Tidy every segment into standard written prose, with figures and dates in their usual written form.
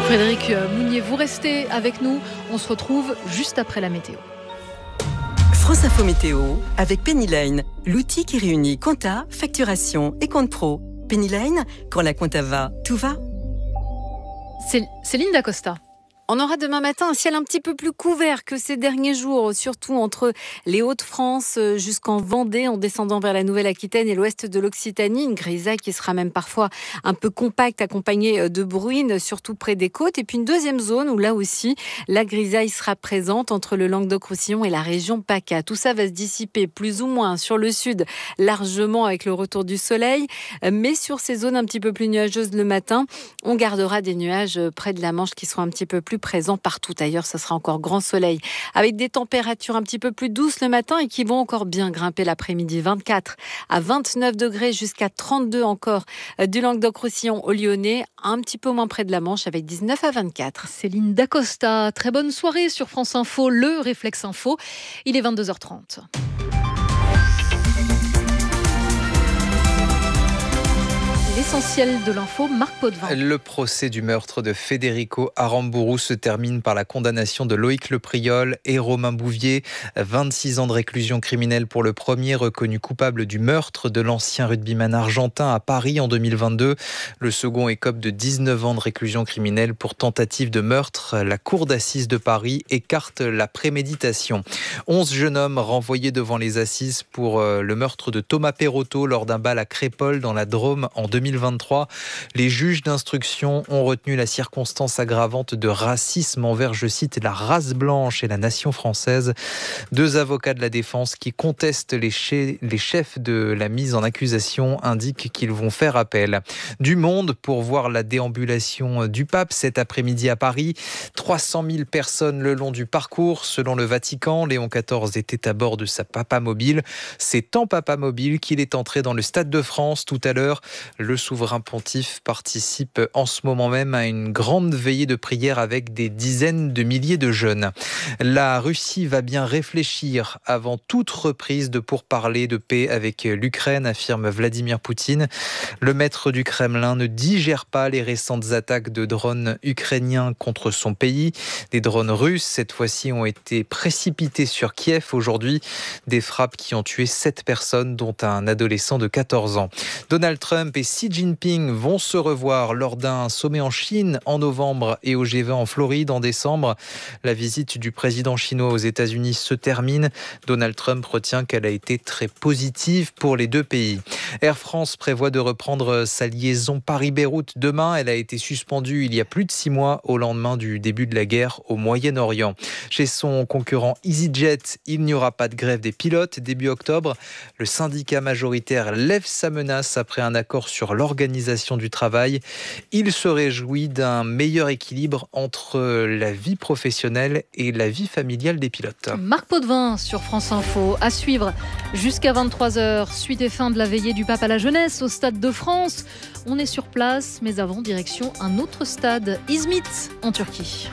Frédéric Mounier, vous restez avec nous. On se retrouve juste après la météo. France Info Météo avec Pennyline, l'outil qui réunit compta, facturation et compte pro. Pennyline, quand la compta va, tout va. Céline Dacosta. On aura demain matin un ciel un petit peu plus couvert que ces derniers jours, surtout entre les Hauts-de-France jusqu'en Vendée, en descendant vers la Nouvelle-Aquitaine et l'ouest de l'Occitanie. Une grisaille qui sera même parfois un peu compacte, accompagnée de bruines, surtout près des côtes. Et puis une deuxième zone où là aussi, la grisaille sera présente entre le Languedoc-Roussillon et la région PACA. Tout ça va se dissiper plus ou moins sur le sud, largement avec le retour du soleil. Mais sur ces zones un petit peu plus nuageuses le matin, on gardera des nuages près de la Manche qui seront un petit peu plus présent partout ailleurs, ce sera encore grand soleil avec des températures un petit peu plus douces le matin et qui vont encore bien grimper l'après-midi. 24 à 29 degrés jusqu'à 32 encore du Languedoc-Roussillon au Lyonnais, un petit peu moins près de la Manche avec 19 à 24. Céline Dacosta, très bonne soirée sur France Info, le Réflexe Info. Il est 22h30. L'essentiel de l'info, Marc Potvin. Le procès du meurtre de Federico Aramburu se termine par la condamnation de Loïc Lepriol et Romain Bouvier. 26 ans de réclusion criminelle pour le premier, reconnu coupable du meurtre de l'ancien rugbyman argentin à Paris en 2022. Le second écope de 19 ans de réclusion criminelle pour tentative de meurtre. La cour d'assises de Paris écarte la préméditation. 11 jeunes hommes renvoyés devant les assises pour le meurtre de Thomas Perrotto lors d'un bal à Crépol dans la Drôme en 2023. Les juges d'instruction ont retenu la circonstance aggravante de racisme envers, je cite, la race blanche et la nation française. 2 avocats de la défense qui contestent les chefs de la mise en accusation indiquent qu'ils vont faire appel. Du monde pour voir la déambulation du pape cet après-midi à Paris. 300 000 personnes le long du parcours. Selon le Vatican, Léon XIV était à bord de sa papamobile. C'est en papamobile qu'il est entré dans le Stade de France tout à l'heure. Le souverain pontife participe en ce moment même à une grande veillée de prière avec des dizaines de milliers de jeunes. La Russie va bien réfléchir avant toute reprise de pourparlers de paix avec l'Ukraine, affirme Vladimir Poutine. Le maître du Kremlin ne digère pas les récentes attaques de drones ukrainiens contre son pays. Des drones russes, cette fois-ci, ont été précipités sur Kiev aujourd'hui. Des frappes qui ont tué 7 personnes, dont un adolescent de 14 ans. Donald Trump et Xi Jinping vont se revoir lors d'un sommet en Chine en novembre et au G20 en Floride en décembre. La visite du président chinois aux États-Unis se termine. Donald Trump retient qu'elle a été très positive pour les deux pays. Air France prévoit de reprendre sa liaison Paris-Beyrouth demain. Elle a été suspendue il y a plus de 6 mois au lendemain du début de la guerre au Moyen-Orient. Chez son concurrent EasyJet, il n'y aura pas de grève des pilotes début octobre. Le syndicat majoritaire lève sa menace après un accord sur l'organisation du travail. Il se réjouit d'un meilleur équilibre entre la vie professionnelle et la vie familiale des pilotes. Marc Potvin sur France Info. À suivre jusqu'à 23h. Suite et fin de la veillée du pape à la jeunesse au Stade de France. On est sur place, mais avant, direction un autre stade, İzmit, en Turquie.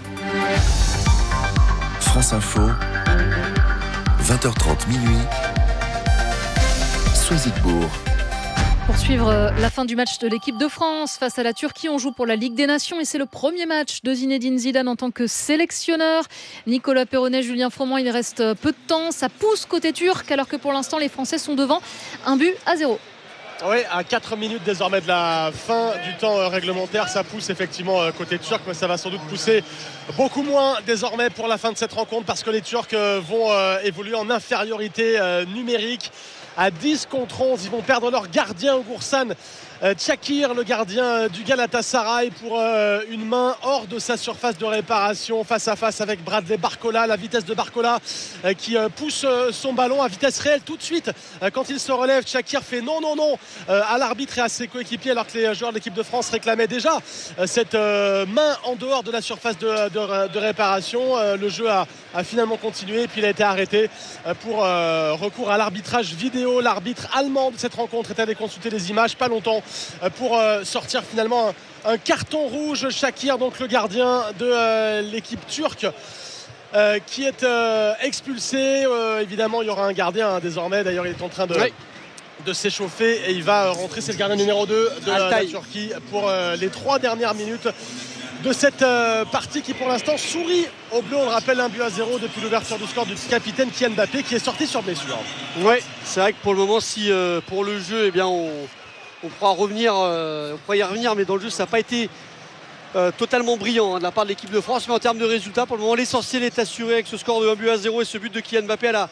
France Info, 20h30 minuit, Soisy-de-Bourg. Pour suivre la fin du match de l'équipe de France face à la Turquie, on joue pour la Ligue des Nations et c'est le premier match de Zinedine Zidane en tant que sélectionneur. Nicolas Perronnet, Julien Froment, il reste peu de temps. Ça pousse côté turc alors que pour l'instant les Français sont devant 1-0. Oui, à 4 minutes désormais de la fin du temps réglementaire, ça pousse effectivement côté turc, mais ça va sans doute pousser beaucoup moins désormais pour la fin de cette rencontre parce que les Turcs vont évoluer en infériorité numérique. À 10 contre 11, ils vont perdre leur gardien Oğuzhan Çakır, le gardien du Galatasaray, pour une main hors de sa surface de réparation, face à face avec Bradley Barcola. La vitesse de Barcola qui pousse son ballon à vitesse réelle tout de suite. Quand il se relève, Çakır fait non à l'arbitre et à ses coéquipiers, alors que les joueurs de l'équipe de France réclamaient déjà cette main en dehors de la surface de réparation. Le jeu a finalement continué et puis il a été arrêté pour recours à l'arbitrage vidéo. L'arbitre allemand de cette rencontre est allé consulter les images pas longtemps pour sortir finalement un carton rouge. Çakır, donc le gardien de l'équipe turque, qui est expulsé. Évidemment il y aura un gardien désormais, d'ailleurs il est en train de s'échauffer et il va rentrer. C'est le gardien numéro 2 de la Turquie pour les 3 dernières minutes de cette partie qui pour l'instant sourit au bleu. On le rappelle, 1-0 depuis l'ouverture du score du capitaine Kylian Mbappé qui est sorti sur blessure. Oui, c'est vrai que pour le moment, si pour le jeu, eh bien, on pourra revenir, on pourra y revenir, mais dans le jeu ça n'a pas été totalement brillant de la part de l'équipe de France. Mais en termes de résultats, pour le moment, l'essentiel est assuré avec ce score de 1-0 et ce but de Kylian Mbappé à la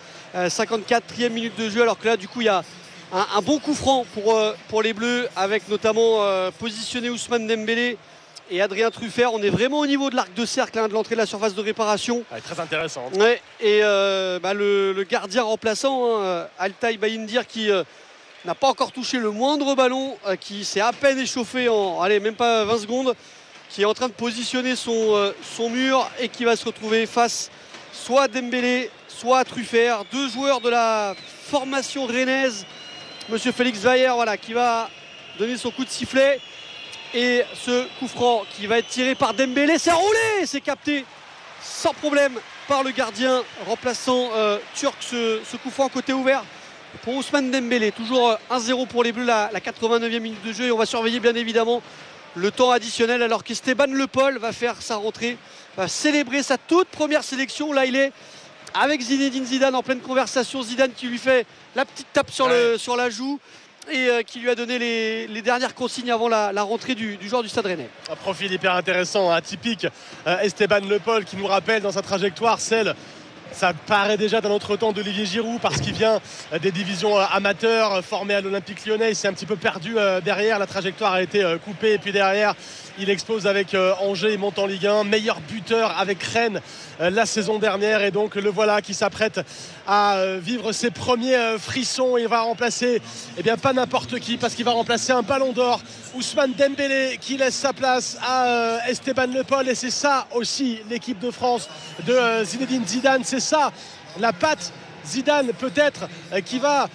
54e minute de jeu, alors que là du coup il y a un bon coup franc pour les Bleus, avec notamment positionné Ousmane Dembélé et Adrien Truffert. On est vraiment au niveau de l'arc de cercle, de l'entrée de la surface de réparation. Très intéressant. Ouais, et le gardien remplaçant, Altay Bayindir, qui n'a pas encore touché le moindre ballon, qui s'est à peine échauffé en même pas 20 secondes, qui est en train de positionner son mur et qui va se retrouver face soit à Dembélé, soit à Truffert, deux joueurs de la formation rennaise. Monsieur Félix Weyer, qui va donner son coup de sifflet. Et ce coup franc qui va être tiré par Dembélé, c'est enroulé, c'est capté sans problème par le gardien remplaçant turc. Ce coup franc côté ouvert pour Ousmane Dembélé. Toujours 1-0 pour les Bleus, la 89e minute de jeu. Et on va surveiller bien évidemment le temps additionnel, alors qu'Esteban Le Paul va faire sa rentrée, va célébrer sa toute première sélection. Là il est avec Zinedine Zidane en pleine conversation. Zidane qui lui fait la petite tape sur la joue et qui lui a donné les dernières consignes avant la rentrée du joueur du Stade Rennais. Un profil hyper intéressant, atypique. Esteban Le Paul qui nous rappelle dans sa trajectoire ça paraît déjà d'un autre temps d'Olivier Giroud, parce qu'il vient des divisions amateurs, formé à l'Olympique Lyonnais. Il s'est un petit peu perdu derrière, la trajectoire a été coupée, et puis derrière il explose avec Angers, il monte en Ligue 1, meilleur buteur avec Rennes la saison dernière, et donc le voilà qui s'apprête à vivre ses premiers frissons. Il va remplacer pas n'importe qui, parce qu'il va remplacer un ballon d'or, Ousmane Dembélé, qui laisse sa place à Esteban Le Paul. Et c'est ça aussi l'équipe de France de Zinedine Zidane, c'est ça la patte Zidane peut-être, qui va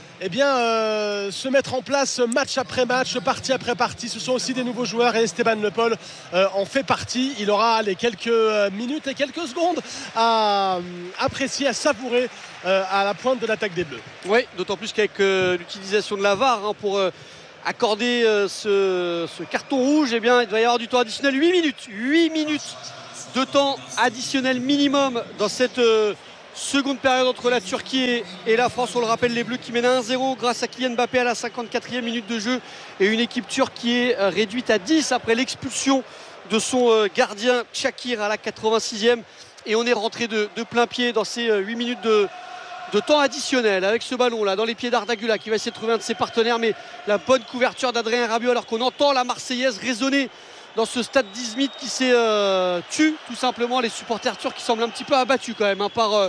se mettre en place match après match, partie après partie. Ce sont aussi des nouveaux joueurs, et Esteban Le Paul en fait partie. Il aura quelques minutes et quelques secondes à apprécier, à savourer à la pointe de l'attaque des Bleus. Oui, d'autant plus qu'avec l'utilisation de la VAR pour accorder ce carton rouge, il va y avoir du temps additionnel. 8 minutes de temps additionnel minimum dans cette seconde période entre la Turquie et la France. On le rappelle, les Bleus qui mènent à 1-0 grâce à Kylian Mbappé à la 54e minute de jeu, et une équipe turque qui est réduite à 10 après l'expulsion de son gardien Çakır à la 86e. Et on est rentré de plein pied dans ces 8 minutes de temps additionnel, avec ce ballon là dans les pieds d'Arda Güler qui va essayer de trouver un de ses partenaires, mais la bonne couverture d'Adrien Rabiot, alors qu'on entend la Marseillaise résonner dans ce stade d'Izmit qui s'est tu tout simplement. Les supporters turcs qui semblent un petit peu abattus quand même par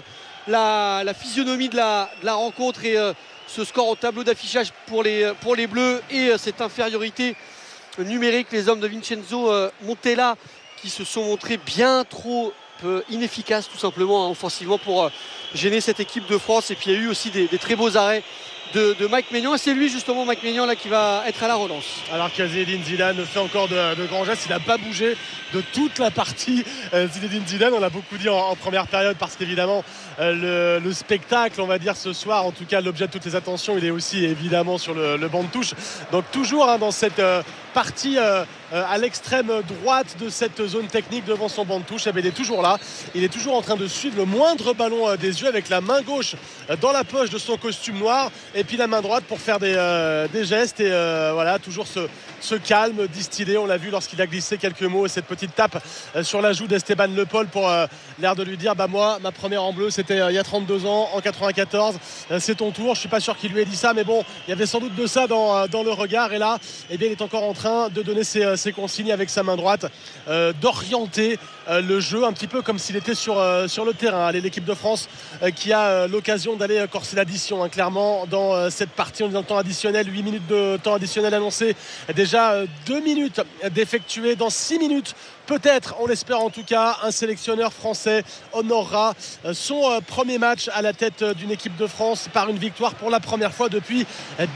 la physionomie de la rencontre, et ce score au tableau d'affichage pour les Bleus, et cette infériorité numérique. Les hommes de Vincenzo Montella qui se sont montrés bien trop inefficaces tout simplement offensivement pour gêner cette équipe de France. Et puis il y a eu aussi des très beaux arrêts de Mike Maignan, et c'est lui justement, Mike Maignan, qui va être à la relance. Alors que Zinedine Zidane fait encore de grands gestes, il n'a pas bougé de toute la partie. Zinedine Zidane, on l'a beaucoup dit en première période, parce qu'évidemment le spectacle, on va dire, ce soir, en tout cas l'objet de toutes les attentions, il est aussi évidemment sur le banc de touche. Donc toujours dans cette partie à l'extrême droite de cette zone technique devant son banc de touche, il est toujours là, il est toujours en train de suivre le moindre ballon des yeux, avec la main gauche dans la poche de son costume noir, et puis la main droite pour faire des gestes, et toujours ce calme distillé. On l'a vu lorsqu'il a glissé quelques mots, et cette petite tape sur la joue d'Esteban Le Paul pour l'air de lui dire moi, ma première en bleu, c'était il y a 32 ans, en 94, c'est ton tour. Je suis pas sûr qu'il lui ait dit ça, mais bon, il y avait sans doute de ça dans le regard. Et là, il est encore en train de donner ses consignes avec sa main droite, d'orienter le jeu un petit peu comme s'il était sur le terrain. Allez, l'équipe de France qui a l'occasion d'aller corser l'addition, clairement, dans cette partie. On est dans le temps additionnel, 8 minutes de temps additionnel annoncé, déjà 2 minutes d'effectuer. Dans 6 minutes, peut-être, on l'espère en tout cas, un sélectionneur français honorera son premier match à la tête d'une équipe de France par une victoire pour la première fois depuis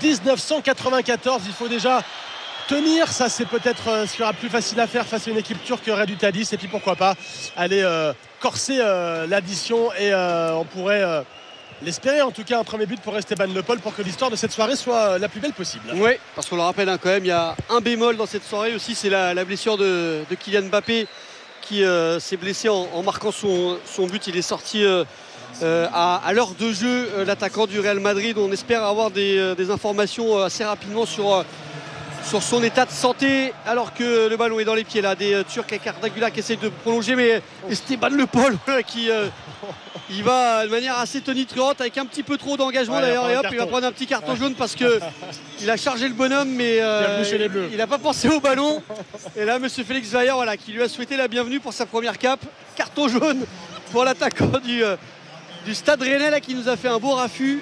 1994. Il faut déjà tenir, ça c'est peut-être ce qui sera plus facile à faire face à une équipe turque réduite à 10, et puis pourquoi pas aller corser l'addition, et on pourrait l'espérer, en tout cas un premier but pour Esteban Le Paul, pour que l'histoire de cette soirée soit la plus belle possible. Oui, parce qu'on le rappelle quand même, il y a un bémol dans cette soirée aussi, c'est la blessure de Kylian Mbappé qui s'est blessé en marquant son but. Il est sorti à l'heure de jeu, l'attaquant du Real Madrid. On espère avoir des informations assez rapidement sur son état de santé, alors que le ballon est dans les pieds là des Turcs, avec Arda Güler qui essaie de prolonger, mais Esteban Le Paul qui il va de manière assez tonitruante, avec un petit peu trop d'engagement d'ailleurs, et hop, il va prendre un petit carton jaune parce que il a chargé le bonhomme, mais il n'a pas pensé au ballon. Et là, monsieur Félix Weyer, voilà, qui lui a souhaité la bienvenue pour sa première cape. Carton jaune pour l'attaquant du Stade Rennais là, qui nous a fait un beau raffut,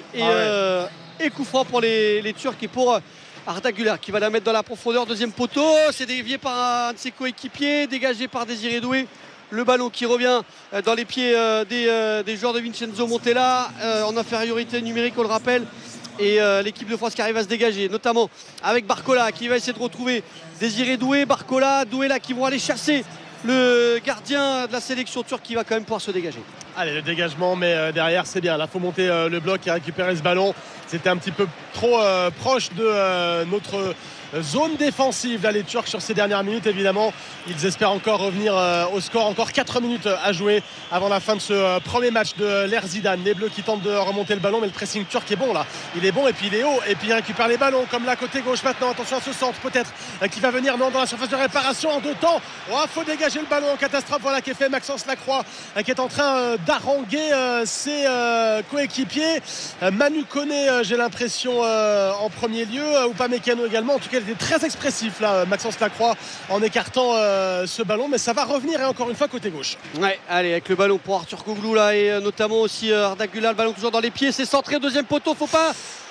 et coup franc pour les Turcs et pour Arda Güler qui va la mettre dans la profondeur. Deuxième poteau, c'est dévié par un de ses coéquipiers, dégagé par Désiré Doué. Le ballon qui revient dans les pieds des joueurs de Vincenzo Montella, en infériorité numérique, on le rappelle. Et l'équipe de France qui arrive à se dégager, notamment avec Barcola qui va essayer de retrouver Désiré Doué. Barcola, Doué là qui vont aller chasser le gardien de la sélection turque, qui va quand même pouvoir se dégager. Allez, le dégagement, mais derrière c'est bien. Là, il faut monter le bloc et récupérer ce ballon. C'était un petit peu trop proche de notre zone défensive là, les Turcs sur ces dernières minutes. Évidemment, ils espèrent encore revenir au score. Encore 4 minutes à jouer avant la fin de ce premier match de l'ère Zidane. Les Bleus qui tentent de remonter le ballon, mais le pressing turc est bon là. Il est bon et puis il est haut, et puis il récupère les ballons comme là côté gauche maintenant. Attention à ce centre peut-être qui va venir dans la surface de réparation en deux temps. Faut dégager le ballon en catastrophe. Voilà qui est fait. Maxence Lacroix qui est en train d'haranguer ses coéquipiers. Manu Koné, j'ai l'impression, en premier lieu, Upamecano également. En tout cas, il était très expressif là, Maxence Lacroix, en écartant ce ballon, mais ça va revenir, et encore une fois côté gauche. Ouais, allez, avec le ballon pour Arthur Koglu là, et notamment aussi Arda Güler, le ballon toujours dans les pieds, c'est centré, deuxième poteau, faut pas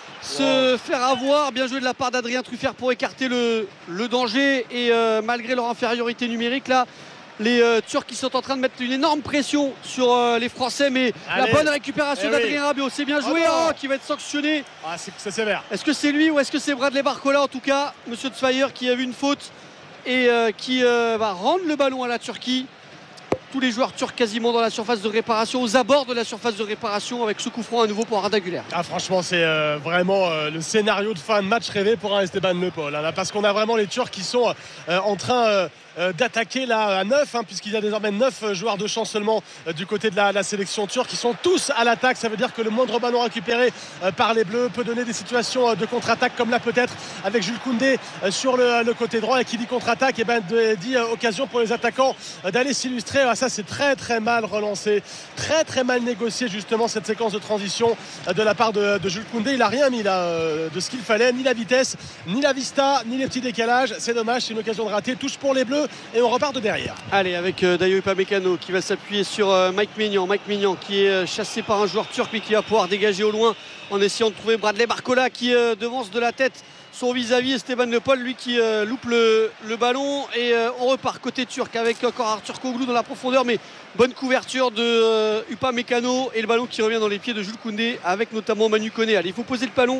se faire avoir. Bien joué de la part d'Adrien Truffert pour écarter le danger, et malgré leur infériorité numérique là, les Turcs qui sont en train de mettre une énorme pression sur les Français, mais la bonne récupération d'Adrien Rabiot, c'est bien joué, qui va être sanctionné. C'est sévère. Est-ce que c'est lui ou est-ce que c'est Bradley Barcola? En tout cas, monsieur Zweier qui a vu une faute et qui va rendre le ballon à la Turquie. Tous les joueurs turcs quasiment dans la surface de réparation, aux abords de la surface de réparation, avec ce coup franc à nouveau pour Arda Güler. Franchement, c'est vraiment le scénario de fin de match rêvé pour un Esteban Le Paul, là, parce qu'on a vraiment les Turcs qui sont en train d'attaquer là à 9, puisqu'il y a désormais 9 joueurs de champ seulement du côté de la sélection turque. Ils sont tous à l'attaque. Ça veut dire que le moindre ballon récupéré par les Bleus peut donner des situations de contre-attaque, comme là peut-être avec Jules Koundé sur le côté droit. Et qui dit contre-attaque, dit occasion pour les attaquants d'aller s'illustrer. Ça, c'est très très mal relancé, très très mal négocié justement cette séquence de transition de la part de Jules Koundé. Il n'a rien mis là de ce qu'il fallait, ni la vitesse, ni la vista, ni les petits décalages. C'est dommage, c'est une occasion de rater. Touche pour les Bleus, et on repart de derrière. Allez, avec Dayo Upamecano qui va s'appuyer sur Mike Maignan qui est chassé par un joueur turc, mais qui va pouvoir dégager au loin en essayant de trouver Bradley Barcola, qui devance de la tête son vis-à-vis Esteban Le Paul, lui qui loupe le ballon. Et on repart côté turc avec encore Arthur Koglu dans la profondeur, mais bonne couverture de Upamecano, et le ballon qui revient dans les pieds de Jules Koundé, avec notamment Manu Koné. Allez, il faut poser le ballon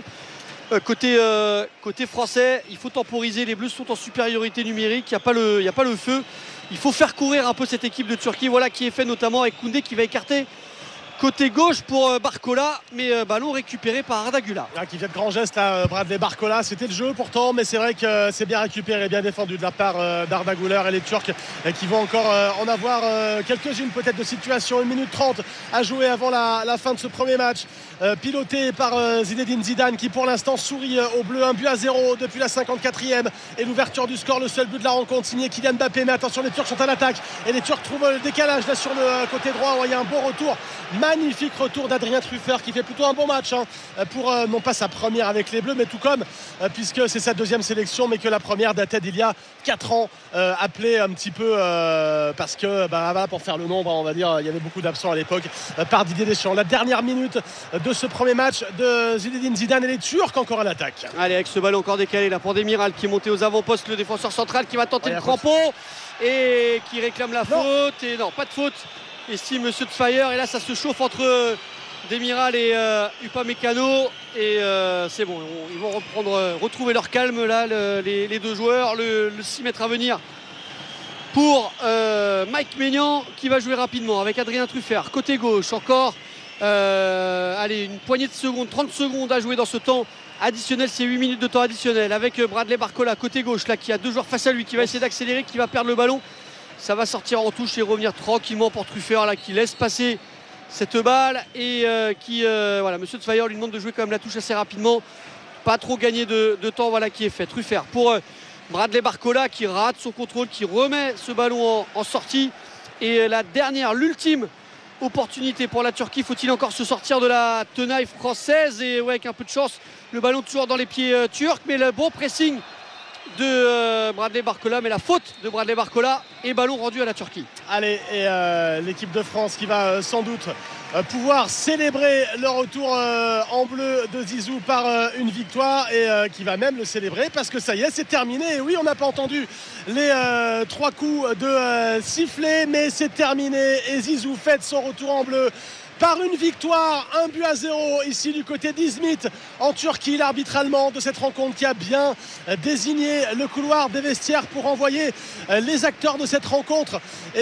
côté français, il faut temporiser. Les Bleus sont en supériorité numérique, il n'y a pas le feu. Il faut faire courir un peu cette équipe de Turquie, voilà qui est fait notamment avec Koundé qui va écarter côté gauche pour Barcola, mais ballon récupéré par Arda Güler. Qui fait de grands gestes là, Bradley Barcola. C'était le jeu pourtant, mais c'est vrai que c'est bien récupéré, bien défendu de la part d'Arda Güler, et les Turcs qui vont encore en avoir quelques-unes peut-être de situations. 1 minute 30 à jouer avant la fin de ce premier match, piloté par Zinedine Zidane, qui pour l'instant sourit aux Bleus. 1-0 depuis la 54e, et l'ouverture du score, le seul but de la rencontre signé Kylian Mbappé. Mais attention, les Turcs sont à l'attaque, et les Turcs trouvent le décalage là sur le côté droit. Il y a un beau retour, magnifique retour d'Adrien Truffert, qui fait plutôt un bon match pour non pas sa première avec les Bleus, mais tout comme puisque c'est sa deuxième sélection, mais que la première datait d'il y a 4 ans, appelé un petit peu parce que pour faire le nombre, on va dire, il y avait beaucoup d'absents à l'époque, par Didier Deschamps. La dernière minute de ce premier match de Zinedine Zidane, et les Turcs encore à l'attaque. Allez, avec ce ballon encore décalé là pour Demiral, qui est monté aux avant-postes, le défenseur central qui va tenter le crampon et qui réclame la faute. Et non, pas de faute ici, monsieur Zweier. Et là, ça se chauffe entre Demiral et Upamecano, et c'est bon, ils vont retrouver leur calme là, les deux joueurs. Le 6 mètres à venir pour Mike Maignan, qui va jouer rapidement avec Adrien Truffert côté gauche. Encore allez, une poignée de secondes, 30 secondes à jouer dans ce temps additionnel. C'est 8 minutes de temps additionnel, avec Bradley Barcola côté gauche là, qui a deux joueurs face à lui, qui va essayer d'accélérer, qui va perdre le ballon. Ça va sortir en touche et revenir tranquillement pour Truffert là, qui laisse passer cette balle et Monsieur Tfeyer lui demande de jouer quand même la touche assez rapidement. Pas trop gagner de temps, voilà qui est fait. Truffert pour Bradley Barcola qui rate son contrôle, qui remet ce ballon en sortie. Et l'ultime opportunité pour la Turquie. Faut-il encore se sortir de la tenaille française? Et avec un peu de chance, le ballon toujours dans les pieds turcs. Mais le bon pressing de Bradley Barcola, mais la faute de Bradley Barcola et ballon rendu à la Turquie. Allez, et l'équipe de France qui va sans doute pouvoir célébrer le retour en bleu de Zizou par une victoire et qui va même le célébrer parce que ça y est, c'est terminé. Et oui, on n'a pas entendu les 3 coups de sifflet, mais c'est terminé et Zizou fête son retour en bleu par une victoire, 1-0 ici du côté d'Izmit en Turquie. L'arbitre allemand de cette rencontre qui a bien désigné le couloir des vestiaires pour envoyer les acteurs de cette rencontre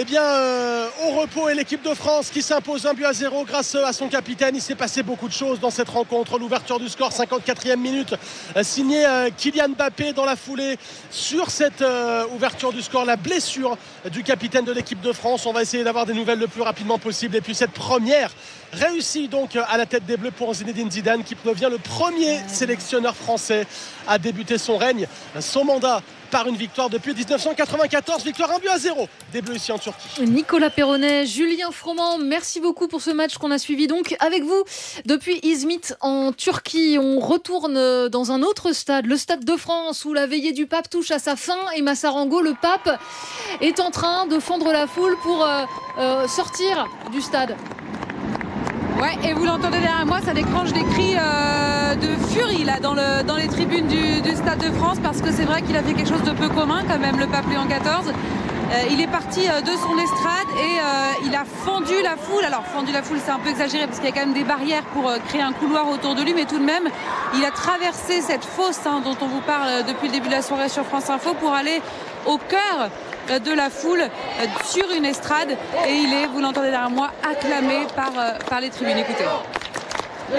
au repos, et l'équipe de France qui s'impose 1-0 grâce à son capitaine. Il s'est passé beaucoup de choses dans cette rencontre. L'ouverture du score, 54e minute, signé Kylian Mbappé. Dans la foulée sur cette ouverture du score, la blessure du capitaine de l'équipe de France. On va essayer d'avoir des nouvelles le plus rapidement possible. Et puis cette première réussi donc à la tête des Bleus pour Zinedine Zidane, qui devient le premier sélectionneur français à débuter son règne, son mandat, par une victoire depuis 1994, victoire 1-0 des Bleus ici en Turquie. Nicolas Perronnet, Julien Froment, merci beaucoup pour ce match qu'on a suivi donc avec vous depuis Izmit en Turquie. On retourne dans un autre stade, le Stade de France, où la veillée du pape touche à sa fin et Massarango, le pape, est en train de fendre la foule pour sortir du stade. Ouais, et vous l'entendez derrière moi, ça déclenche des cris de furie là dans les tribunes du Stade de France, parce que c'est vrai qu'il a fait quelque chose de peu commun quand même, le pape Léon XIV. Il est parti de son estrade et il a fendu la foule. Alors fendu la foule, c'est un peu exagéré parce qu'il y a quand même des barrières pour créer un couloir autour de lui, mais tout de même il a traversé cette fosse dont on vous parle depuis le début de la soirée sur France Info pour aller au cœur de la foule sur une estrade, et il est, vous l'entendez derrière moi, acclamé par les tribunes. Écoutez. Léon,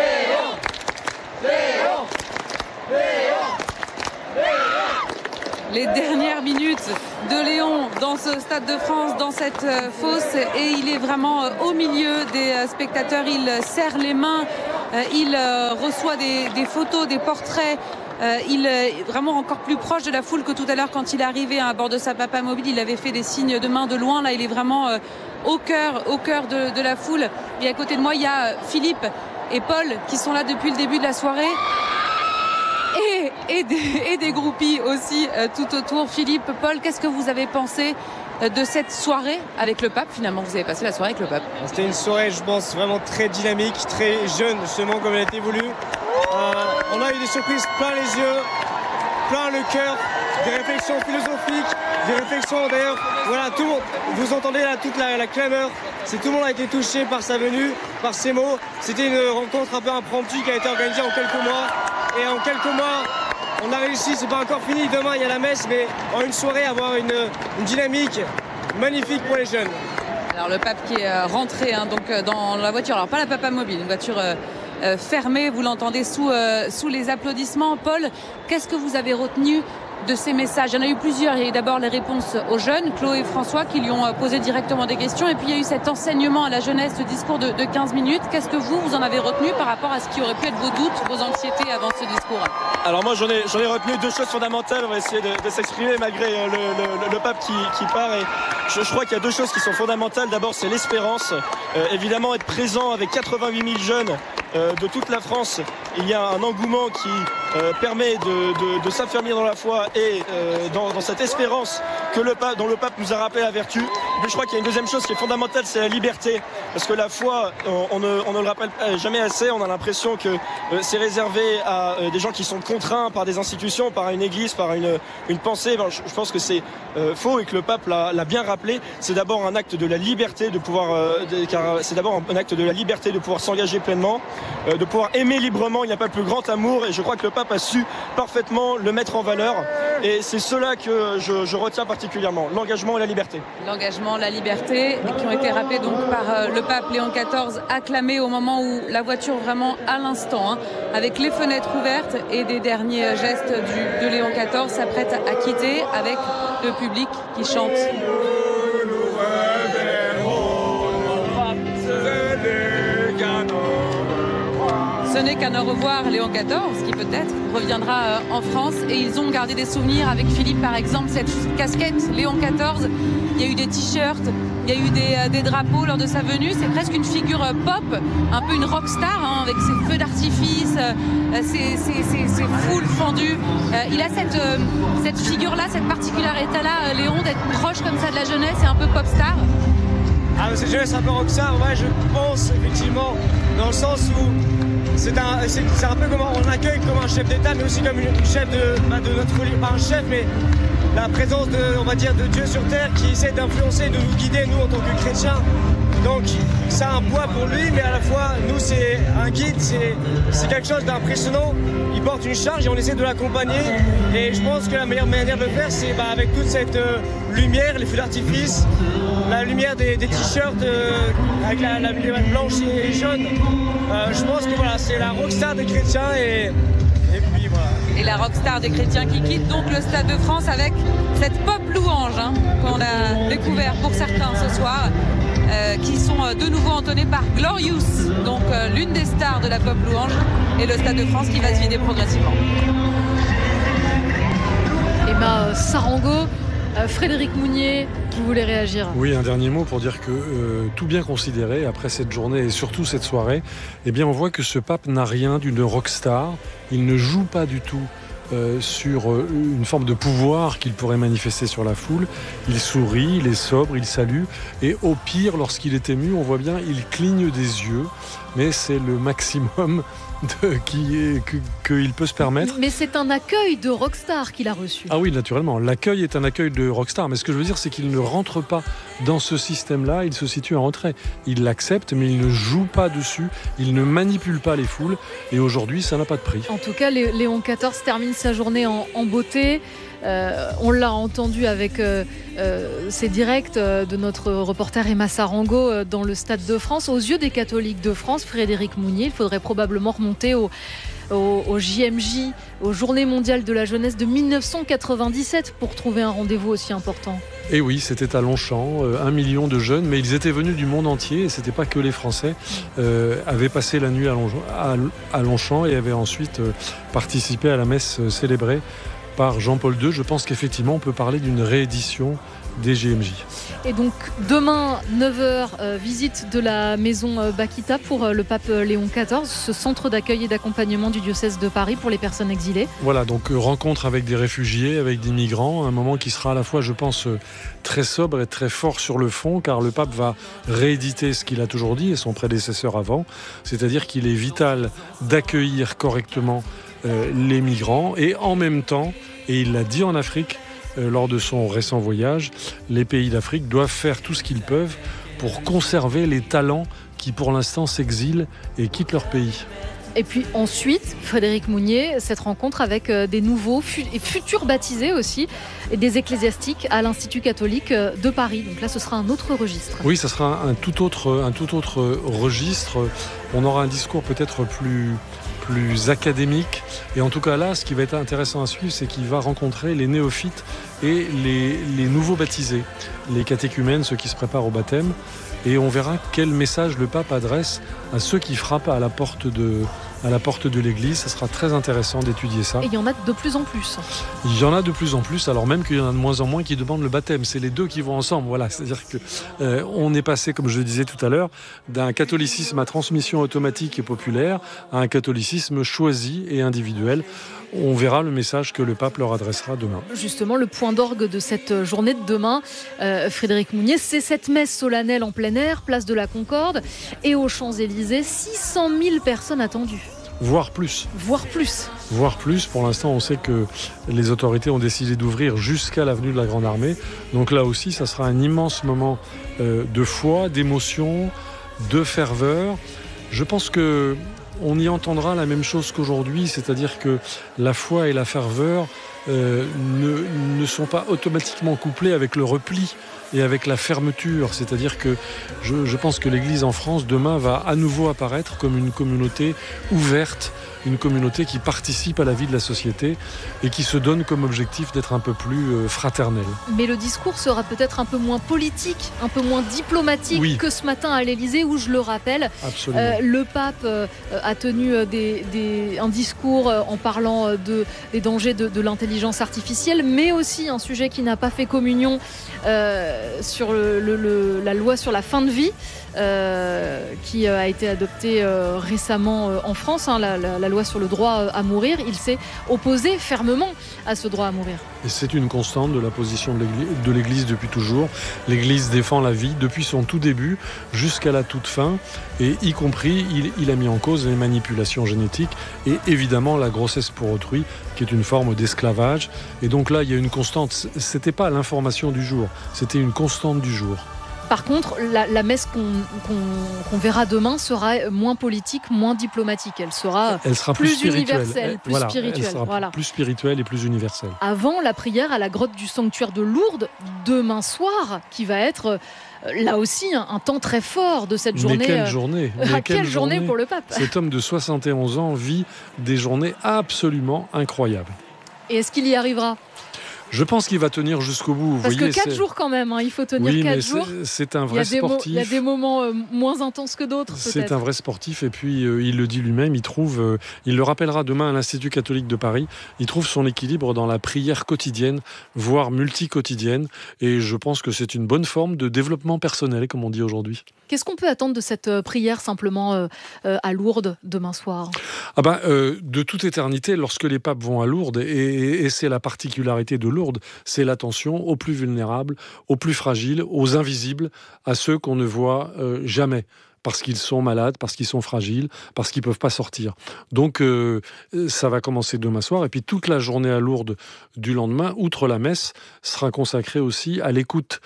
Léon, Léon, Léon. Les dernières minutes de Léon dans ce Stade de France, dans cette fosse, et il est vraiment au milieu des spectateurs. Il serre les mains, il reçoit des photos, des portraits. Il est vraiment encore plus proche de la foule que tout à l'heure quand il est arrivé à bord de sa Papa Mobile. Il avait fait des signes de main de loin. Là, il est vraiment au cœur de la foule. Et à côté de moi, il y a Philippe et Paul qui sont là depuis le début de la soirée. Et des groupies aussi tout autour. Philippe, Paul, qu'est-ce que vous avez pensé de cette soirée avec le pape? Finalement, vous avez passé la soirée avec le pape. C'était une soirée, je pense, vraiment très dynamique, très jeune, justement, comme elle a été voulue. On a eu des surprises plein les yeux, plein le cœur, des réflexions philosophiques, des réflexions d'ailleurs, voilà, tout le monde, vous entendez là toute la clameur, tout le monde a été touché par sa venue, par ses mots. C'était une rencontre un peu impromptue qui a été organisée en quelques mois, et en quelques mois on a réussi, c'est pas encore fini, demain il y a la messe, mais en une soirée avoir une dynamique magnifique pour les jeunes. Alors le pape qui est rentré donc dans la voiture, alors pas la Papa Mobile, une voiture fermée, vous l'entendez sous les applaudissements. Paul, qu'est-ce que vous avez retenu de ces messages? Il y en a eu plusieurs. Il y a eu d'abord les réponses aux jeunes, Chloé et François, qui lui ont posé directement des questions, et puis il y a eu cet enseignement à la jeunesse, ce discours de 15 minutes. Qu'est-ce que vous en avez retenu par rapport à ce qui aurait pu être vos doutes, vos anxiétés avant ce discours? Alors moi j'en ai retenu 2 choses fondamentales. On va essayer de s'exprimer malgré le pape qui part, et je crois qu'il y a 2 choses qui sont fondamentales. D'abord, c'est l'espérance, évidemment être présent avec 88 000 jeunes de toute la France. Il y a un engouement qui permet de s'affermir dans la foi et dans cette espérance dont le pape nous a rappelé la vertu. Mais je crois qu'il y a une deuxième chose qui est fondamentale, c'est la liberté, parce que la foi, on ne le rappelle jamais assez. On a l'impression que c'est réservé à des gens qui sont contraints par des institutions, par une église, par une pensée. Ben, je pense que c'est faux, et que le pape l'a bien rappelé. C'est d'abord un acte de la liberté de pouvoir, car c'est d'abord un acte de la liberté de pouvoir s'engager pleinement, de pouvoir aimer librement. Il n'y a pas de plus grand amour, et je crois que le pape a su parfaitement le mettre en valeur, et c'est cela que je retiens particulièrement, l'engagement et la liberté. L'engagement, la liberté, qui ont été rappelés donc par le pape Léon XIV, acclamé au moment où la voiture, vraiment à l'instant, avec les fenêtres ouvertes, et des derniers gestes de Léon XIV, s'apprête à quitter avec le public qui chante. Ce n'est qu'un au revoir Léon XIV qui peut-être reviendra en France, et ils ont gardé des souvenirs avec Philippe par exemple, cette casquette Léon XIV, il y a eu des t-shirts, il y a eu des drapeaux lors de sa venue, c'est presque une figure pop, un peu une rockstar avec ses feux d'artifice, ses foules fendues. Il a cette figure-là, cette particularité-là, Léon, d'être proche comme ça de la jeunesse et un peu pop star. Ah, mais cette jeunesse un peu rockstar, ouais, je pense effectivement, dans le sens où c'est un peu comme on l'accueille comme un chef d'État, mais aussi comme une chef de notre religion, pas un chef, mais la présence de Dieu sur terre qui essaie d'influencer, de nous guider, nous en tant que chrétiens. Donc ça a un poids pour lui, mais à la fois, nous c'est un guide, c'est quelque chose d'impressionnant. Il porte une charge et on essaie de l'accompagner. Et je pense que la meilleure manière de le faire, c'est avec toute cette lumière, les feux d'artifice, la lumière des t-shirts avec la lumière blanche et jaune. Je pense que voilà, c'est la rockstar des chrétiens et puis voilà. Et la rockstar des chrétiens qui quitte donc le Stade de France avec cette pop louange qu'on a découvert pour certains ce soir, qui sont de nouveau entonnés par Glorious, donc l'une des stars de la pop louange, et le Stade de France qui va se vider progressivement. Emma Sarango, Frédéric Mounier, vous voulez réagir ? Oui, un dernier mot pour dire que tout bien considéré, après cette journée et surtout cette soirée, eh bien on voit que ce pape n'a rien d'une rockstar. Il ne joue pas du tout sur une forme de pouvoir qu'il pourrait manifester sur la foule. Il sourit, il est sobre, il salue, et au pire, lorsqu'il est ému, on voit bien, il cligne des yeux, mais c'est le maximum qu'il peut se permettre. Mais c'est un accueil de rockstar qu'il a reçu. Ah oui, naturellement. L'accueil est un accueil de rockstar. Mais ce que je veux dire, c'est qu'il ne rentre pas dans ce système-là. Il se situe en retrait. Il l'accepte, mais il ne joue pas dessus. Il ne manipule pas les foules. Et aujourd'hui, ça n'a pas de prix. En tout cas, Léon XIV termine sa journée en beauté. On l'a entendu avec ces directs de notre reporter Emma Sarango dans le Stade de France. Aux yeux des catholiques de France, Frédéric Mounier, il faudrait probablement remonter au JMJ, aux Journées mondiales de la jeunesse de 1997 pour trouver un rendez-vous aussi important. Et oui, c'était à Longchamp, 1 million de jeunes, mais ils étaient venus du monde entier, et c'était pas que les Français, avaient passé la nuit à Longchamp et avaient ensuite participé à la messe célébrée par Jean-Paul II. Je pense qu'effectivement, on peut parler d'une réédition des JMJ. Et donc, demain, 9h, visite de la maison Bakita pour le pape Léon XIV, ce centre d'accueil et d'accompagnement du diocèse de Paris pour les personnes exilées. Voilà, donc rencontre avec des réfugiés, avec des migrants, un moment qui sera à la fois, je pense, très sobre et très fort sur le fond, car le pape va rééditer ce qu'il a toujours dit, et son prédécesseur avant, c'est-à-dire qu'il est vital d'accueillir correctement les migrants, et en même temps, et il l'a dit en Afrique lors de son récent voyage, les pays d'Afrique doivent faire tout ce qu'ils peuvent pour conserver les talents qui pour l'instant s'exilent et quittent leur pays. Et puis ensuite, Frédéric Mounier, cette rencontre avec des nouveaux et futurs baptisés aussi, et des ecclésiastiques à l'Institut catholique de Paris. Donc là, ce sera un autre registre. Oui, ça sera un tout autre registre. On aura un discours peut-être plus académique. Et en tout cas là, ce qui va être intéressant à suivre, c'est qu'il va rencontrer les néophytes et les nouveaux baptisés, les catéchumènes, ceux qui se préparent au baptême. Et on verra quel message le pape adresse à ceux qui frappent à la porte de l'église. Ça sera très intéressant d'étudier ça. Et il y en a de plus en plus. Il y en a de plus en plus, alors même qu'il y en a de moins en moins qui demandent le baptême. C'est les deux qui vont ensemble. Voilà, c'est-à-dire que on est passé, comme je le disais tout à l'heure, d'un catholicisme à transmission automatique et populaire à un catholicisme choisi et individuel. On verra le message que le pape leur adressera demain. Justement, le point d'orgue de cette journée de demain, Frédéric Mounier, c'est cette messe solennelle en plein air, place de la Concorde, et aux Champs-Élysées, 600 000 personnes attendues. Voire plus. Voire plus. Voire plus. Pour l'instant, on sait que les autorités ont décidé d'ouvrir jusqu'à l'avenue de la Grande Armée. Donc là aussi, ça sera un immense moment de foi, d'émotion, de ferveur. Je pense que on y entendra la même chose qu'aujourd'hui, c'est-à-dire que la foi et la ferveur ne sont pas automatiquement couplées avec le repli et avec la fermeture. C'est-à-dire que je pense que l'Église en France, demain, va à nouveau apparaître comme une communauté ouverte, une communauté qui participe à la vie de la société et qui se donne comme objectif d'être un peu plus fraternelle. Mais le discours sera peut-être un peu moins politique, un peu moins diplomatique que ce matin à l'Élysée où, je le rappelle, le pape a tenu un discours en parlant des dangers de l'intelligence artificielle, mais aussi un sujet qui n'a pas fait communion sur la loi sur la fin de vie qui a été adoptée récemment en France, la loi sur le droit à mourir. Il s'est opposé fermement à ce droit à mourir. Et c'est une constante de la position de l'Église depuis toujours. L'Église défend la vie depuis son tout début jusqu'à la toute fin, et y compris, il a mis en cause les manipulations génétiques et évidemment la grossesse pour autrui, qui est une forme d'esclavage. Et donc là, il y a une constante. C'était pas l'information du jour, c'était une constante du jour. Par contre, la messe qu'on verra demain sera moins politique, moins diplomatique. Elle sera plus universelle, plus spirituelle. Elle sera plus spirituelle et plus universelle. Avant la prière à la grotte du sanctuaire de Lourdes, demain soir, qui va être là aussi un temps très fort de cette journée. Mais quelle journée quelle journée pour le pape. Cet homme de 71 ans vit des journées absolument incroyables. Et est-ce qu'il y arrivera ? Je pense qu'il va tenir jusqu'au bout. Parce que 4 jours quand même, il faut tenir 4 jours. C'est un vrai sportif. Il y a des moments moins intenses que d'autres, peut-être. C'est un vrai sportif, et puis il le dit lui-même, il le rappellera demain à l'Institut catholique de Paris, il trouve son équilibre dans la prière quotidienne, voire multi-quotidienne, et je pense que c'est une bonne forme de développement personnel, comme on dit aujourd'hui. Qu'est-ce qu'on peut attendre de cette prière simplement à Lourdes demain soir ? De toute éternité, lorsque les papes vont à Lourdes, et c'est la particularité de Lourdes, c'est l'attention aux plus vulnérables, aux plus fragiles, aux invisibles, à ceux qu'on ne voit jamais. Parce qu'ils sont malades, parce qu'ils sont fragiles, parce qu'ils ne peuvent pas sortir. Donc ça va commencer demain soir, et puis toute la journée à Lourdes du lendemain, outre la messe, sera consacrée aussi à l'écoute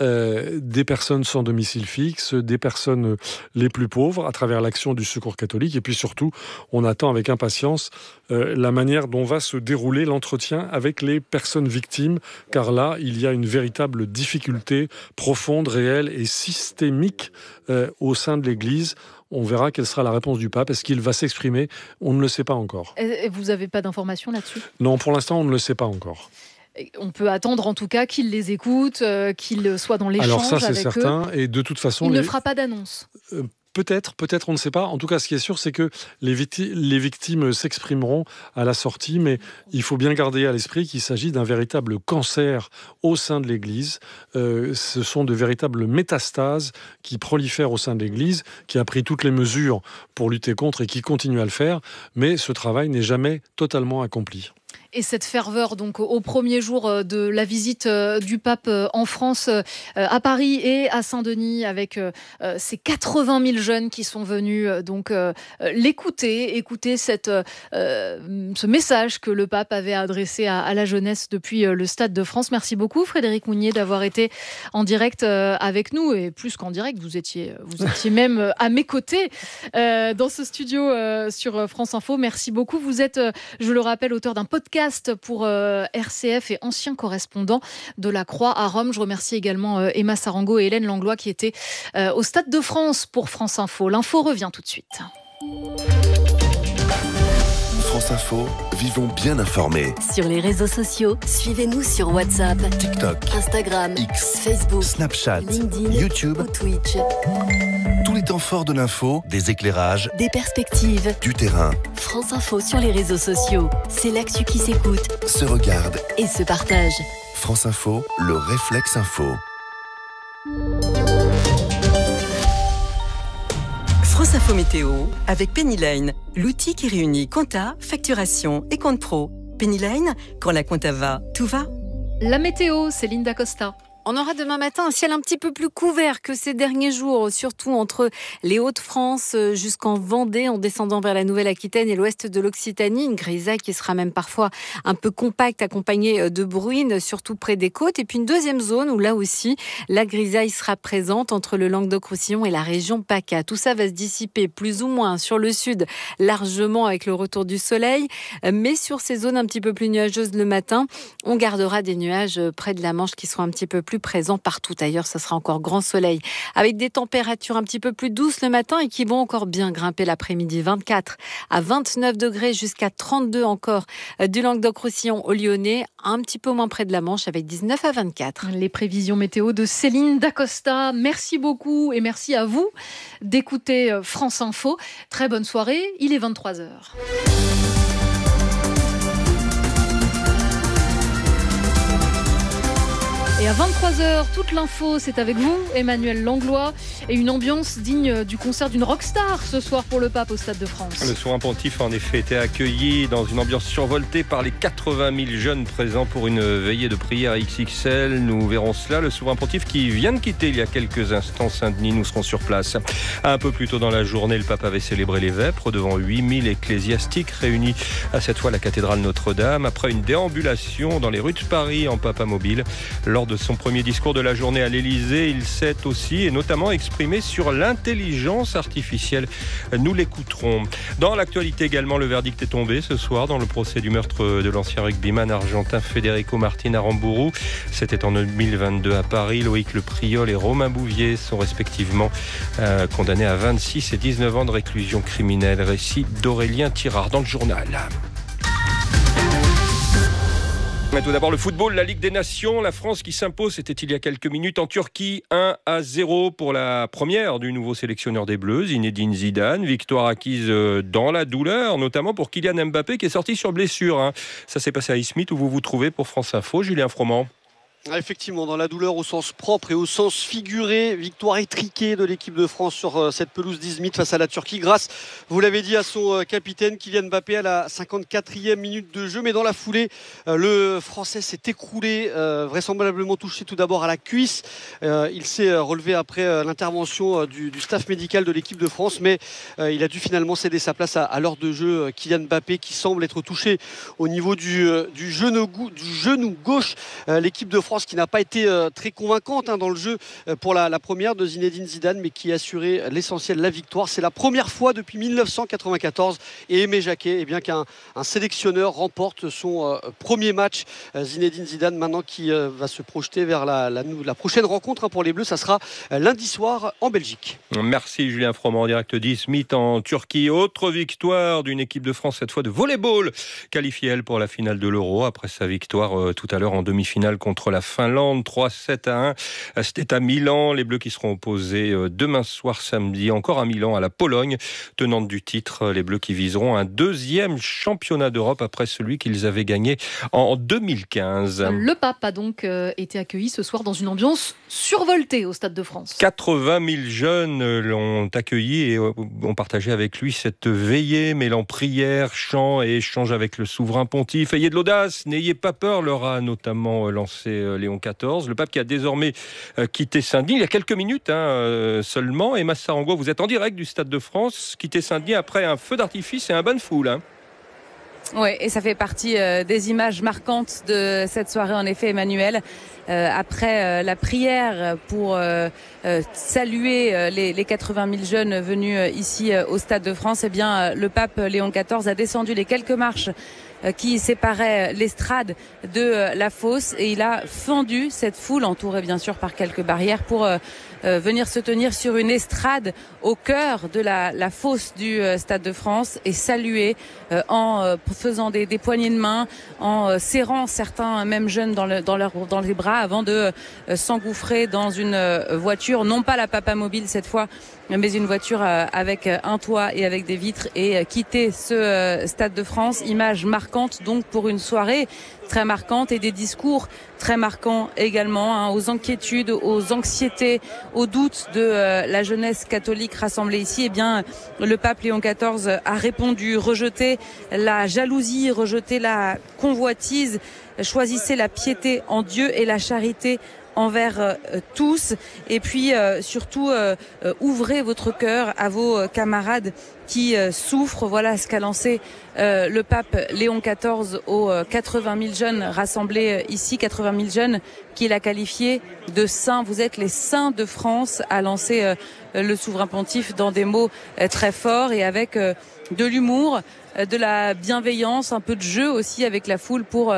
des personnes sans domicile fixe, des personnes les plus pauvres, à travers l'action du Secours catholique. Et puis surtout, on attend avec impatience la manière dont va se dérouler l'entretien avec les personnes victimes, car là, il y a une véritable difficulté profonde, réelle et systémique au sein de l'Église. On verra quelle sera la réponse du pape. Est-ce qu'il va s'exprimer ? On ne le sait pas encore. Et vous n'avez pas d'informations là-dessus ? Non, pour l'instant, on ne le sait pas encore. On peut attendre en tout cas qu'il les écoute, qu'il soit dans l'échange avec eux. Alors ça, c'est certain. Et de toute façon, il ne fera pas d'annonce. Peut-être, on ne sait pas. En tout cas, ce qui est sûr, c'est que les victimes s'exprimeront à la sortie, mais il faut bien garder à l'esprit qu'il s'agit d'un véritable cancer au sein de l'Église. Ce sont de véritables métastases qui prolifèrent au sein de l'Église, qui a pris toutes les mesures pour lutter contre et qui continue à le faire, mais ce travail n'est jamais totalement accompli. Et cette ferveur, donc, au premier jour de la visite du pape en France, à Paris et à Saint-Denis, avec ces 80 000 jeunes qui sont venus l'écouter, écouter ce message que le pape avait adressé à la jeunesse depuis le Stade de France. Merci beaucoup, Frédéric Mounier, d'avoir été en direct avec nous. Et plus qu'en direct, vous étiez même à mes côtés dans ce studio sur France Info. Merci beaucoup. Vous êtes, je le rappelle, auteur d'un podcast pour RCF et ancien correspondant de la Croix à Rome. Je remercie également Emma Sarango et Hélène Langlois qui étaient au Stade de France pour France Info. L'info revient tout de suite. France Info, vivons bien informés. Sur les réseaux sociaux, suivez-nous sur WhatsApp, TikTok, Instagram, X, Facebook, Snapchat, LinkedIn, YouTube ou Twitch. Tous les temps forts de l'info, des éclairages, des perspectives, du terrain. France Info sur les réseaux sociaux. C'est l'actu qui s'écoute, se regarde et se partage. France Info, le réflexe info. France Info Météo avec Penny Lane, l'outil qui réunit compta, facturation et compte pro. Penny Lane, quand la compta va, tout va. La météo, c'est Linda Costa. On aura demain matin un ciel un petit peu plus couvert que ces derniers jours, surtout entre les Hauts-de-France jusqu'en Vendée, en descendant vers la Nouvelle-Aquitaine et l'ouest de l'Occitanie. Une grisaille qui sera même parfois un peu compacte, accompagnée de bruines, surtout près des côtes. Et puis une deuxième zone où là aussi, la grisaille sera présente entre le Languedoc-Roussillon et la région PACA. Tout ça va se dissiper plus ou moins sur le sud, largement avec le retour du soleil. Mais sur ces zones un petit peu plus nuageuses le matin, on gardera des nuages près de la Manche qui seront un petit peu plus plus présent. Partout ailleurs, ça sera encore grand soleil. Avec des températures un petit peu plus douces le matin et qui vont encore bien grimper l'après-midi. 24 à 29 degrés jusqu'à 32 encore du Languedoc-Roussillon au Lyonnais. Un petit peu moins près de la Manche avec 19 à 24. Les prévisions météo de Céline Dacosta. Merci beaucoup et merci à vous d'écouter France Info. Très bonne soirée. Il est 23h. Et à 23h, toute l'info, c'est avec vous, Emmanuel Langlois, et une ambiance digne du concert d'une rockstar ce soir pour le pape au Stade de France. Le souverain pontife a en effet été accueilli dans une ambiance survoltée par les 80 000 jeunes présents pour une veillée de prière XXL. Nous verrons cela. Le souverain pontife qui vient de quitter il y a quelques instants Saint-Denis, nous serons sur place. Un peu plus tôt dans la journée, le pape avait célébré les vêpres devant 8000 ecclésiastiques réunis à cette fois à la cathédrale Notre-Dame après une déambulation dans les rues de Paris en papamobile. Lors de son premier discours de la journée à l'Élysée, il s'est aussi et notamment exprimé sur l'intelligence artificielle. Nous l'écouterons. Dans l'actualité également, le verdict est tombé ce soir dans le procès du meurtre de l'ancien rugbyman argentin Federico Martín Aramburu. C'était en 2022 à Paris. Loïc Le Priol et Romain Bouvier sont respectivement condamnés à 26 et 19 ans de réclusion criminelle. Récit d'Aurélien Tirard dans le journal. Mais tout d'abord le football, la Ligue des Nations, la France qui s'impose, c'était il y a quelques minutes en Turquie, 1-0 pour la première du nouveau sélectionneur des Bleus, Zinedine Zidane. Victoire acquise dans la douleur, notamment pour Kylian Mbappé qui est sorti sur blessure. Ça s'est passé à Izmit où vous vous trouvez pour France Info, Julien Froment. Effectivement, dans la douleur au sens propre et au sens figuré, victoire étriquée de l'équipe de France sur cette pelouse d'Izmit face à la Turquie grâce, vous l'avez dit, à son capitaine Kylian Mbappé à la 54e minute de jeu. Mais dans la foulée, le Français s'est écroulé, vraisemblablement touché tout d'abord à la cuisse. Il s'est relevé après l'intervention du staff médical de l'équipe de France, mais il a dû finalement céder sa place à l'heure de jeu. Kylian Mbappé qui semble être touché au niveau du genou gauche. L'équipe de France qui n'a pas été très convaincante dans le jeu pour la première de Zinedine Zidane, mais qui a assuré l'essentiel, la victoire. C'est la première fois depuis 1994 et Aimé Jacquet qu'un sélectionneur remporte son premier match. Zinedine Zidane maintenant qui va se projeter vers la prochaine rencontre pour les Bleus. Ça sera lundi soir en Belgique. Merci Julien Froment en direct d'Izmit en Turquie. Autre victoire d'une équipe de France, cette fois de volleyball, qualifiée elle pour la finale de l'Euro après sa victoire tout à l'heure en demi-finale contre la Finlande, 3-7-1. C'était à Milan. Les Bleus qui seront opposés demain soir samedi, encore à Milan, à la Pologne, tenante du titre. Les Bleus qui viseront un deuxième championnat d'Europe après celui qu'ils avaient gagné en 2015. Le pape a donc été accueilli ce soir dans une ambiance survoltée au Stade de France. 80 000 jeunes l'ont accueilli et ont partagé avec lui cette veillée mêlant prière, chant et échange avec le souverain pontife. Ayez de l'audace, n'ayez pas peur, leur a notamment lancé Léon XIV, le pape qui a désormais quitté Saint-Denis il y a quelques minutes seulement. Emma Sarango, vous êtes en direct du Stade de France, quitté Saint-Denis après un feu d'artifice et un bain de foule. Oui, et ça fait partie des images marquantes de cette soirée, en effet, Emmanuel. Après la prière pour saluer les 80 000 jeunes venus ici au Stade de France, le pape Léon XIV a descendu les quelques marches qui séparait l'estrade de la fosse et il a fendu cette foule, entourée bien sûr par quelques barrières, pour venir se tenir sur une estrade au cœur de la fosse du Stade de France et saluer en faisant des poignées de main, en serrant certains même jeunes dans les bras avant de s'engouffrer dans une voiture, non pas la papamobile cette fois, mais une voiture avec un toit et avec des vitres, et quitter ce Stade de France. Image marquante donc pour une soirée très marquante et des discours très marquants également, aux inquiétudes, aux anxiétés, aux doutes de la jeunesse catholique rassemblée ici. Le pape Léon XIV a répondu: rejetez la jalousie, rejetez la convoitise, choisissez la piété en Dieu et la charité envers tous, et puis surtout ouvrez votre cœur à vos camarades qui souffrent. Voilà ce qu'a lancé le pape Léon XIV aux 80 000 jeunes rassemblés ici, 80 000 jeunes qu'il a qualifiés de saints. Vous êtes les saints de France, a lancé le souverain pontife dans des mots très forts et avec de l'humour, de la bienveillance, un peu de jeu aussi avec la foule pour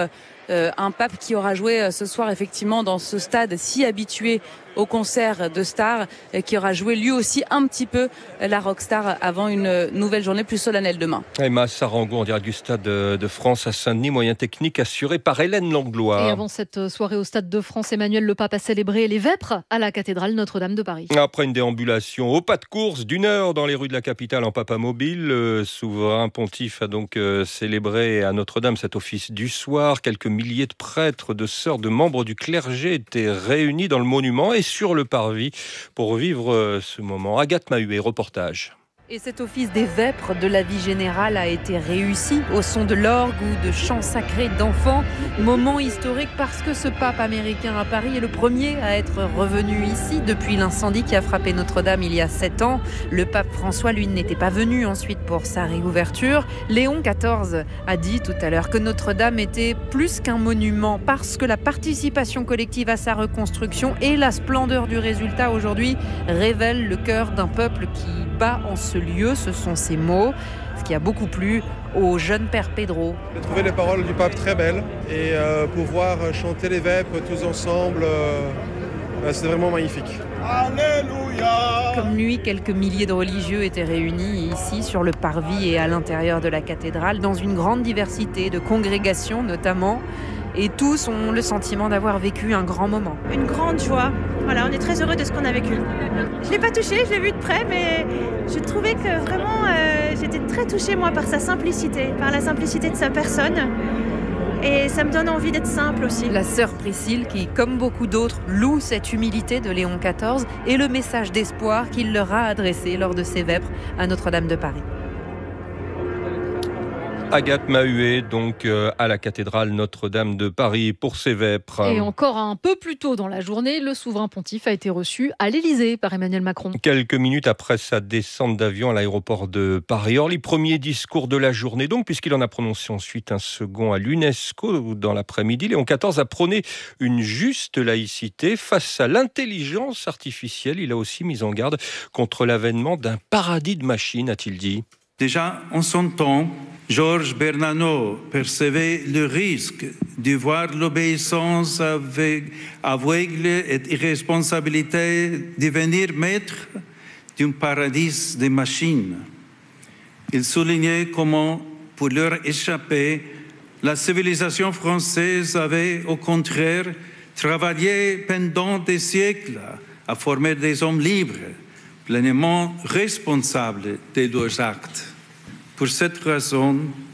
un pape qui aura joué ce soir effectivement dans ce stade si habitué au concert de stars, qui aura joué lui aussi un petit peu la rockstar avant une nouvelle journée plus solennelle demain. Emma Sarango en direct du Stade de France à Saint-Denis, moyen technique assuré par Hélène Langlois. Et avant cette soirée au Stade de France, Emmanuel le Pape a célébré les vêpres à la cathédrale Notre-Dame de Paris. Après une déambulation au pas de course d'une heure dans les rues de la capitale en papamobile, le souverain pontife a donc célébré à Notre-Dame cet office du soir. Quelques milliers de prêtres, de sœurs, de membres du clergé étaient réunis dans le monument et sur le parvis pour vivre ce moment. Agathe Mahuet, reportage. Et cet office des vêpres de la vie générale a été réussi au son de l'orgue ou de chants sacrés d'enfants. Moment historique parce que ce pape américain à Paris est le premier à être revenu ici depuis l'incendie qui a frappé Notre-Dame il y a 7 ans. Le pape François, lui, n'était pas venu ensuite pour sa réouverture. Léon XIV a dit tout à l'heure que Notre-Dame était plus qu'un monument parce que la participation collective à sa reconstruction et la splendeur du résultat aujourd'hui révèlent le cœur d'un peuple qui bat en ce lieu, ce sont ces mots, ce qui a beaucoup plu au jeune père Pedro. J'ai trouvé les paroles du pape très belles et pouvoir chanter les vêpres tous ensemble, c'est vraiment magnifique. Alléluia. Comme lui, quelques milliers de religieux étaient réunis ici sur le parvis et à l'intérieur de la cathédrale, dans une grande diversité de congrégations notamment. Et tous ont le sentiment d'avoir vécu un grand moment. Une grande joie. Voilà, on est très heureux de ce qu'on a vécu. Je ne l'ai pas touché, je l'ai vu de près, mais je trouvais que vraiment, j'étais très touchée, moi, par sa simplicité, par la simplicité de sa personne. Et ça me donne envie d'être simple aussi. La sœur Priscille, qui, comme beaucoup d'autres, loue cette humilité de Léon XIV et le message d'espoir qu'il leur a adressé lors de ses vêpres à Notre-Dame de Paris. Agathe Mahuet, donc à la cathédrale Notre-Dame de Paris pour ses vêpres. Et encore un peu plus tôt dans la journée, le souverain pontife a été reçu à l'Élysée par Emmanuel Macron. Quelques minutes après sa descente d'avion à l'aéroport de Paris. Or, les premiers discours de la journée, donc, puisqu'il en a prononcé ensuite un second à l'UNESCO dans l'après-midi, Léon XIV a prôné une juste laïcité face à l'intelligence artificielle. Il a aussi mis en garde contre l'avènement d'un paradis de machines, a-t-il dit. Déjà, en son temps, Georges Bernanos percevait le risque de voir l'obéissance aveugle et irresponsabilité devenir maître d'un paradis de machines. Il soulignait comment, pour leur échapper, la civilisation française avait au contraire travaillé pendant des siècles à former des hommes libres, pleinement responsables de leurs actes. Pour cette raison,